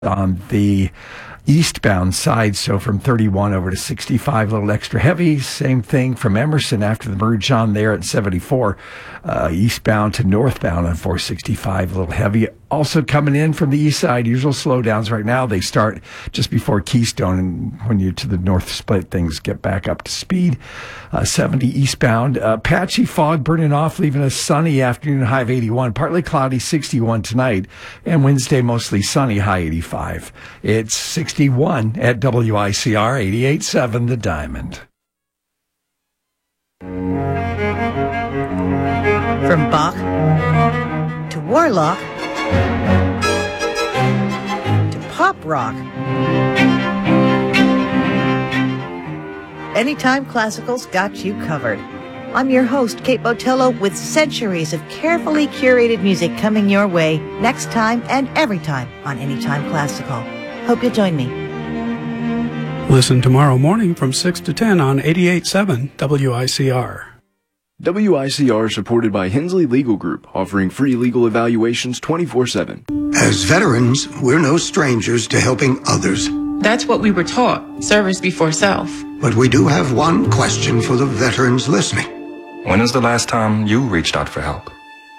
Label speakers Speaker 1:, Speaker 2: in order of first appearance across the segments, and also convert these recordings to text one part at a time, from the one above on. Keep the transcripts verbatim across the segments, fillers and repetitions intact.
Speaker 1: on the eastbound side, so from thirty-one over to sixty-five, a little extra heavy. Same thing from Emerson after the merge on there at seventy-four. Uh, eastbound to northbound on four sixty-five, a little heavy. Also coming in from the east side, usual slowdowns right now. They start just before Keystone, and when you're to the north split, things get back up to speed. Uh, seventy eastbound. Uh, patchy fog burning off, leaving a sunny afternoon, high of eighty-one. Partly cloudy, sixty-one tonight. And Wednesday, mostly sunny, high eighty-five. It's sixty-one at W I C R eighty-eight point seven The Diamond.
Speaker 2: From Bach to Warlock to pop rock, Anytime Classical's got you covered. I'm your host, Kate Botello, with centuries of carefully curated music coming your way next time and every time on Anytime Classical. Hope you'll join me.
Speaker 3: Listen tomorrow morning from six to ten on eighty-eight point seven W I C R.
Speaker 4: W I C R is supported by Hensley Legal Group, offering free legal evaluations twenty-four seven.
Speaker 5: As veterans, we're no strangers to helping others.
Speaker 6: That's what we were taught, service before self.
Speaker 5: But we do have one question for the veterans listening.
Speaker 7: When is the last time you reached out for help?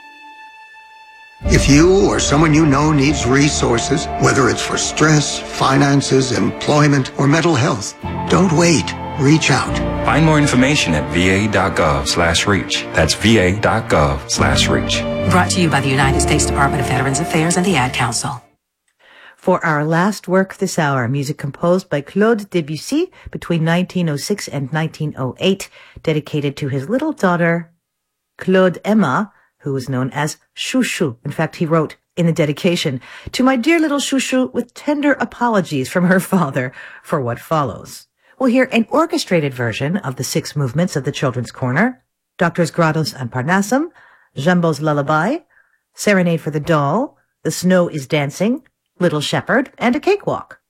Speaker 5: If you or someone you know needs resources, whether it's for stress, finances, employment, or mental health, don't wait. Reach out.
Speaker 7: Find more information at va.gov slash reach. That's va.gov slash reach.
Speaker 8: Brought to you by the United States Department of Veterans Affairs and the Ad Council.
Speaker 2: For our last work this hour, music composed by Claude Debussy between nineteen oh six and nineteen oh eight, dedicated to his little daughter, Claude Emma, who was known as Chouchou. In fact, he wrote in the dedication, "To my dear little Chouchou, with tender apologies from her father for what follows." We'll hear an orchestrated version of the six movements of the Children's Corner, Doctors Grados and Parnassum, Jumbo's Lullaby, Serenade for the Doll, The Snow is Dancing, Little Shepherd, and A Cakewalk.